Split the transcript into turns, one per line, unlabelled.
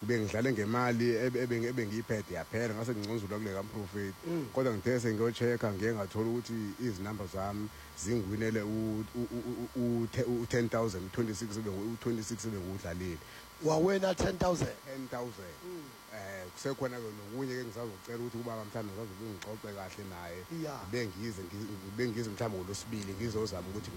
bengidlale ngemali ebengiyiphethe yaphela ngase nginconzula kule kaMprofeti kodwa ngithe sengiyocheck-a ngeke ngathola ukuthi izinamba zami zingiwinele u10,000 u26 ebengudlalile
wawena 10,000
kusekhona nokunye ke ngisazocela ukuthi ubaba mhlawumbe ngisazobe ngixoxe kahle naye bengize mhlawumbe ngolosibili ngizozama ukuthi